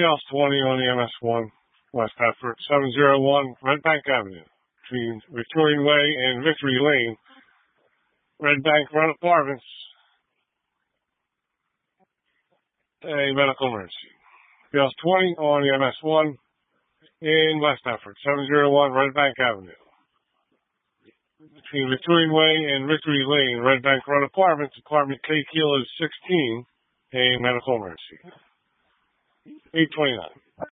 Chaos 20 on the MS1, West Hartford, 701 Red Bank Avenue, between Victorian Way and Victory Lane, Red Bank Run Apartments, a medical emergency. Chaos 20 on the MS1 in West Hartford, 701 Red Bank Avenue, between Victorian Way and Victory Lane, Red Bank Run Apartments, apartment K Kilo 16, a medical emergency. 829.